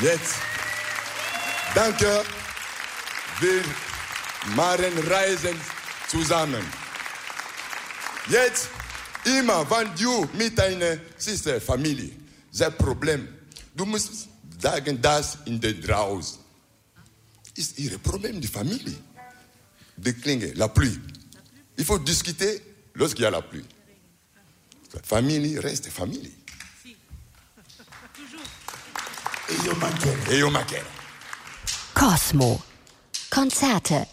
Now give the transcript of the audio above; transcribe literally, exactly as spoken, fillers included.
Jetzt, danke, wir machen Reisen zusammen. Jetzt, immer, wenn du mit deiner Sister, Familie, das Problem, du musst sagen, das in der draußen ist ihr Problem, die Familie. Die Klinge, la pluie. Il faut discuter lorsqu'il y a la pluie. Famille reste famille. E io mancherò. E io mancherò. Cosmo. Konzerte